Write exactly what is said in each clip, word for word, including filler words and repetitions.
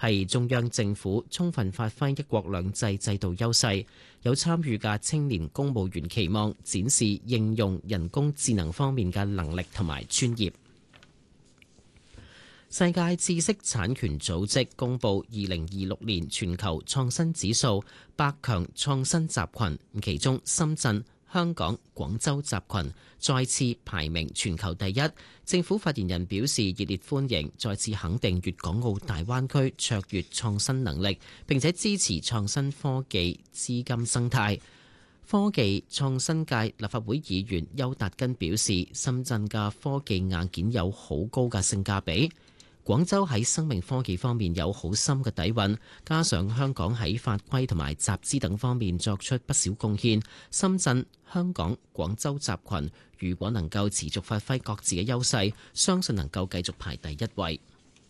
係中央政府充分發揮一國兩制制度優勢。有參與嘅青年公務員期望展示應用人工智能方面嘅能力同埋專業。世界知識產權組織公布二零二六年全球創新指數百強創新集群，其中深圳、香港、廣州集群再次排名全球第一。政府發言人表示熱烈歡迎，再次肯定粵港澳大灣區卓越創新能力，並且支持創新科技資金生態。科技創新界立法會議員邱達根表示，深圳嘅科技硬件有好高嘅性價比。廣州喺生命科技方面有好深嘅底蘊，加上香港喺法規同埋集資等方面作出不少貢獻。深圳、香港、廣州集群如果能夠持續發揮各自嘅優勢，相信能夠繼續排第一位。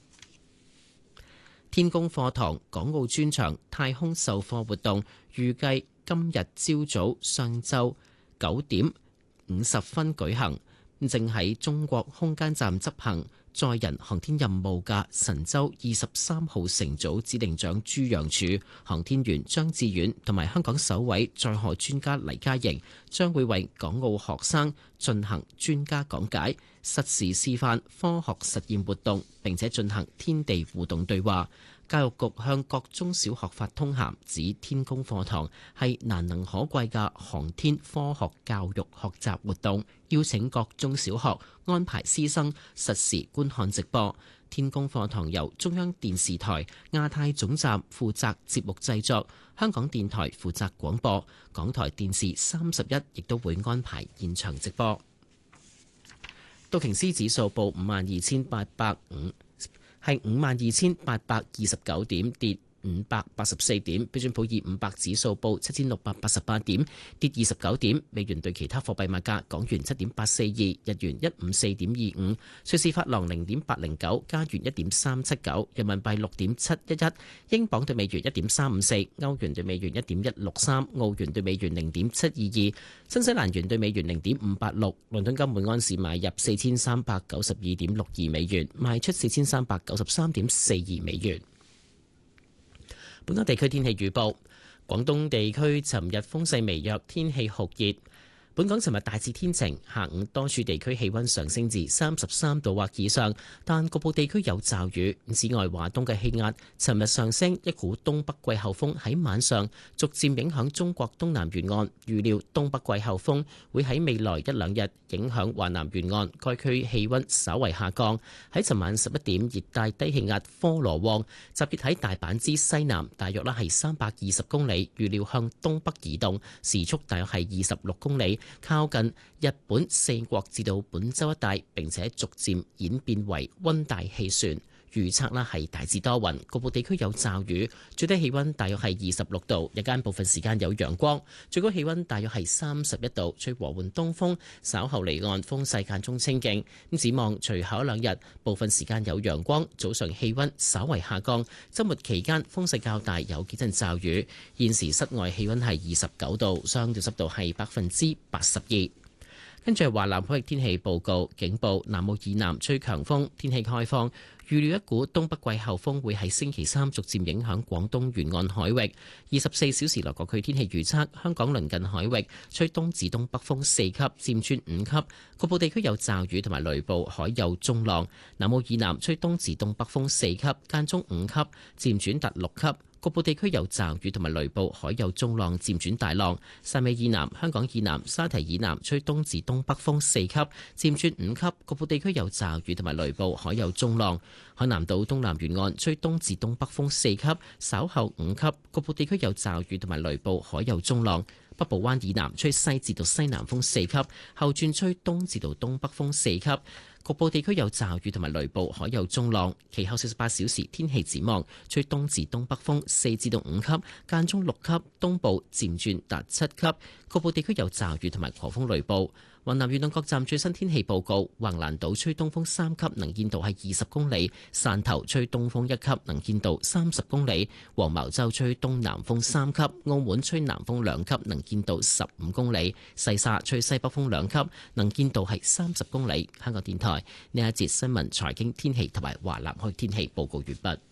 天宮課堂港澳專場太空授課活動預計今日朝早上晝九點五十分舉行，正喺中國空間站執行載人航天任務嘅神舟二十三號乘組指令長朱楊柱、航天員張志遠同埋香港首位載荷專家黎嘉瑩將會為港澳學生進行專家講解、實時示範科學實驗活動，並且進行天地互動對話。教育局向各中小學發通函，指天宮課堂係難能可貴嘅航天科學教育學習活動，邀請各中小學安排師生實時觀看直播。天宮課堂由中央電視台亞太總站負責節目製作，香港電台負責廣播，港台電視三十一亦都會安排現場直播。道瓊斯指數報五萬二千八百五。係五萬二千八百二十九點，跌五百八十四點。標準普爾五百指數報七千六百八十八點，跌二十九點。美元對其他貨幣賣價：港元七點八四二，日元一五四點二五，瑞士法郎零點八零九，加元一點三七九，人民幣六點七一一，英鎊對美元一點三五四，歐元對美元一點一六三，澳元對美元零點七二二，新西蘭元對美元零點五八六。倫敦金每安士買入四千三百九十二點六二美元，賣出四千三百九十三點四二美元。本港地區天氣預報：廣東地區尋日風勢微弱，天氣酷熱。本港尋日大致天晴，下午多處地區氣溫上升至三十三度或以上，但局部地區有驟雨。此外，華東嘅氣壓尋日上升，一股東北季候風喺晚上逐漸影響中國東南沿岸。預料東北季候風會喺未來一兩日影響華南沿岸，該區氣溫稍為下降。喺尋晚十一點，熱帶低氣壓科羅旺集結喺大阪之西南，大約咧係三百二十公里，預料向東北移動，時速大約係二十六公里。靠近日本四國至到本州一帶，並且逐漸演變為溫帶氣旋。預測啦係大致多雲，局部地區有驟雨，最低氣溫大約係二十六度，日間部分時間有陽光，最高氣溫大約係三十一度，吹和緩東風，稍後離岸風勢間中清勁。咁展望隨後兩日，部分時間有陽光，早上氣溫稍為下降，週末期間風勢較大，有幾陣驟雨。現時室外氣溫係二十九度，相對濕度係百分之八十二。跟住係華南海域天氣報告，警報南澳以南吹強風，天氣開放。預料一股東北季候風會喺星期三逐漸影響廣東沿岸海域。二十四小時內各區天氣預測：香港鄰近海域吹東至東北風四級，漸轉五級，局部地區有驟雨同埋雷暴，海有中浪。南澳以南吹東至東北風四級，間中五級，漸轉達六級。局部地區有驟雨同埋雷暴，海有中浪，漸轉大浪。汕尾以南、香港以南、沙堤以南吹東至東北風四級，漸轉五級。局部地區有驟雨同埋雷暴，海有中浪。海南島東南沿岸吹東至東北風四級，稍後五級。局部地區有驟雨同埋雷暴，海有中浪。北部灣以南吹西至到西南風四級，後轉吹東至到東北風四級。局部地區有驟雨同埋雷暴，海有中浪。其後四十八小時天氣展望，吹東至東北風四至到五級，間中六級，東部漸轉達七級。局部地區有驟雨同埋狂風雷暴。雲南沿岸各站最新天氣報告：橫瀾島吹東風三級，能見度係二十公里；汕頭吹東風一級，能見度三十公里；黃茅洲吹東南風三級；澳門吹南風兩級，能見度十五公里；西沙吹西北風兩級，能見度係三十公里。香港電台呢一節新聞、財經、天氣同埋華南海天氣報告完畢。